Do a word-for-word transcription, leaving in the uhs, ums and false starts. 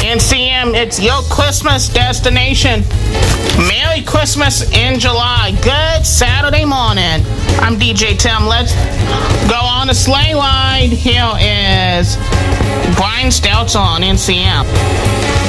N C M, it's your Christmas destination. Merry Christmas in July. Good Saturday morning. I'm D J Tim. Let's go on a sleigh ride. Here is Brian Stelter on N C M.